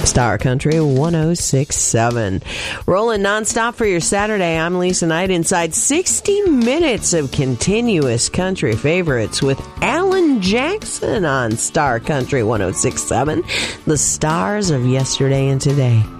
Star Country 106.7. Rolling nonstop for your Saturday. I'm Lisa Knight inside 60 minutes of continuous country favorites with Alan Jackson on Star Country 106.7. The stars of yesterday and today.